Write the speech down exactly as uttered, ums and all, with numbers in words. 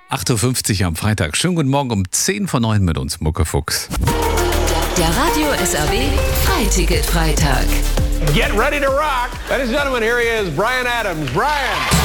acht Uhr fünfzig am Freitag. Schönen guten Morgen um zehn vor neun mit uns, Muckefuchs. Der Radio S R B Freiticket Freitag. Get ready to rock. Ladies and gentlemen, here he is, Bryan Adams. Bryan.